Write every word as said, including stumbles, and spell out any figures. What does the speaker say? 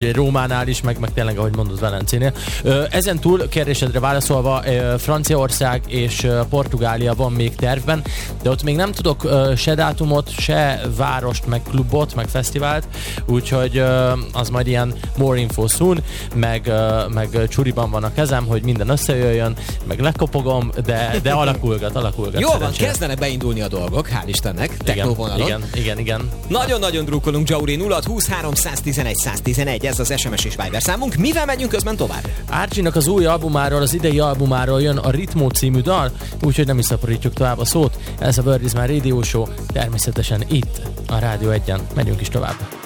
Rómánál is, meg, meg tényleg, ahogy mondod, Velencénél. Ezen túl kérdésedre válaszolva, Franciaország és Portugália van még tervben, de ott még nem tudok se dátumot, se várost, meg klubot, meg fesztivált, úgyhogy az majd ilyen more info soon, meg, meg csuriban van a kezem, hogy minden összejöjjön, meg lekopogom, de, de alakulgat, alakulgat. Jó van, kezdenek beindulni a dolgok, hál' Istennek, technóvonalon. Igen, igen, igen. Nagyon-nagyon drukkolunk, Jauri. Nulla húszhárom száztizenegy száztizenegy, ez az es em es és Viber számunk. Mivel megyünk közben tovább? Archie-nak az új albumáról, az idei albumáról jön a Ritmo című dal, úgyhogy nem is szaporítjuk tovább a szót. Ez a Word is My Radio Show, természetesen itt, a Rádió egyen. Megyünk is tovább.